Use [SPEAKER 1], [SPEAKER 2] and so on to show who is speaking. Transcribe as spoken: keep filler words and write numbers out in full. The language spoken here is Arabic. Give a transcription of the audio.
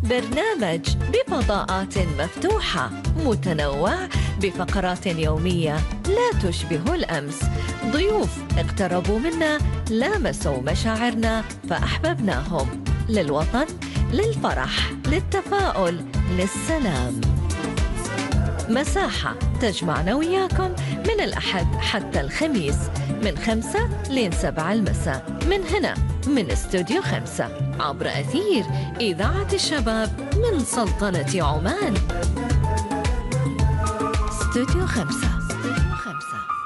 [SPEAKER 1] برنامج بفضاءات مفتوحة متنوع بفقرات يومية لا تشبه الأمس. ضيوف اقتربوا منا، لامسوا مشاعرنا فأحببناهم. للوطن، للفرح، للتفاؤل، للسلام. مساحة تجمعنا وياكم من الأحد حتى الخميس من خمسة لين سبعة المساء من هنا من استوديو خمسة عبر أثير إذاعة الشباب من سلطنة عمان. استوديو خمسة. استوديو خمسة.